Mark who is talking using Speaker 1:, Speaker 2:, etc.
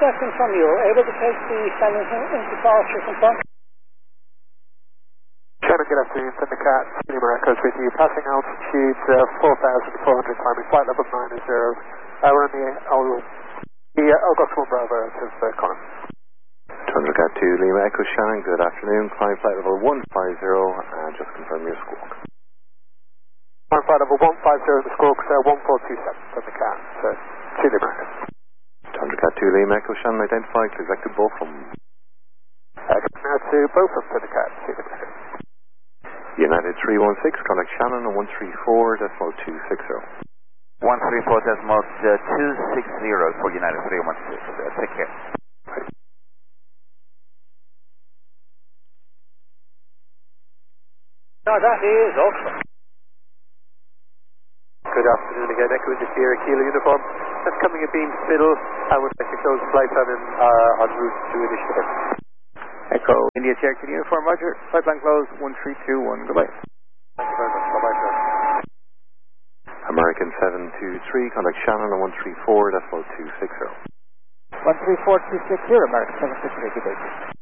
Speaker 1: question from you. Able to take the standings into Forestry confirm?
Speaker 2: Shannon, good afternoon. Thunder Cat, Lima Echoes with you. Passing altitude 4,400, climbing flight level 90. We're on the August 1 Bravo out of Conham.
Speaker 3: Thunder Cat 2, Lima Echoes, Shannon, good afternoon. Climb flight level 150, and just confirm your squawk.
Speaker 2: Climb flight level 150, the squawk 1427. Thunder Cat 2, Lima Echoes.
Speaker 3: Thunder Cat 2, Lima Echoes, Shannon, identified, please active both from.
Speaker 2: Now to both of Thunder Cat 2, Lima Echoes.
Speaker 3: United 316, contact Shannon on 134.260.
Speaker 4: 134.260 for United 316. Take care.
Speaker 1: No, that is awesome.
Speaker 2: Good afternoon again, Echo in the Sierra Kilo uniform. That's coming a beam middle. I would like to close flight time en route to initiative.
Speaker 5: Echo India Cherokee uniform, roger. Flight plan closed, 1321, goodbye.
Speaker 2: Thank you very much, bye-bye, sir.
Speaker 3: American 723, contact Shannon on 134.260.
Speaker 5: 134.260, American 723, good day.